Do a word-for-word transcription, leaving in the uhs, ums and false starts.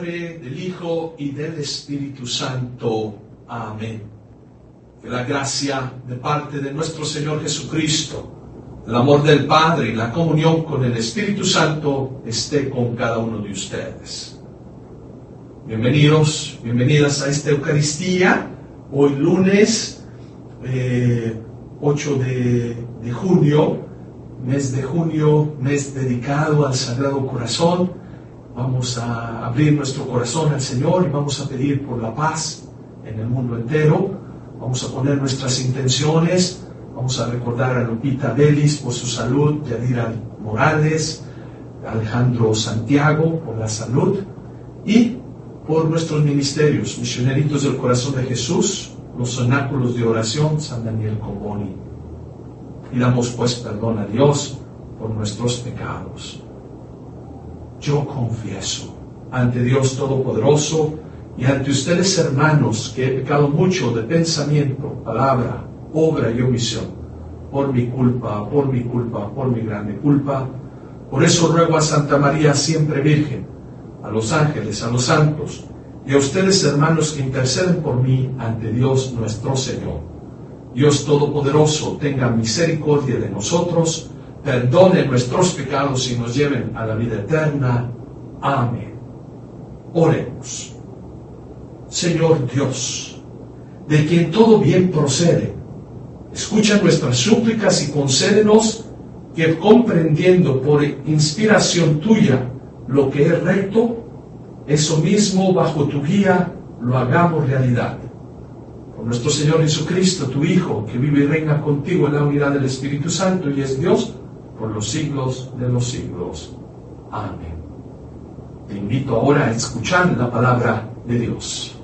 Del Hijo y del Espíritu Santo. Amén. Que la gracia de parte de nuestro Señor Jesucristo, el amor del Padre y la comunión con el Espíritu Santo esté con cada uno de ustedes. Bienvenidos, bienvenidas a esta Eucaristía, hoy lunes eh, ocho de, de junio, mes de junio, mes dedicado al Sagrado Corazón. Vamos a abrir nuestro corazón al Señor y vamos a pedir por la paz en el mundo entero. Vamos a poner nuestras intenciones. Vamos a recordar a Lupita Vélez por su salud, Yadira Morales, Alejandro Santiago por la salud y por nuestros ministerios, Misioneritos del Corazón de Jesús, los cenáculos de oración, San Daniel Comboni. Pidamos pues perdón a Dios por nuestros pecados. Yo confieso ante Dios Todopoderoso y ante ustedes, hermanos, que he pecado mucho de pensamiento, palabra, obra y omisión, por mi culpa, por mi culpa, por mi grande culpa. Por eso ruego a Santa María, siempre Virgen, a los ángeles, a los santos, y a ustedes, hermanos, que interceden por mí ante Dios nuestro Señor. Dios Todopoderoso tenga misericordia de nosotros, perdone nuestros pecados y nos lleven a la vida eterna. Amén. Oremos. Señor Dios, de quien todo bien procede, escucha nuestras súplicas y concédenos que, comprendiendo por inspiración tuya lo que es recto, eso mismo bajo tu guía lo hagamos realidad. Por nuestro Señor Jesucristo, tu Hijo, que vive y reina contigo en la unidad del Espíritu Santo y es Dios por los siglos de los siglos. Amén. Te invito ahora a escuchar la palabra de Dios.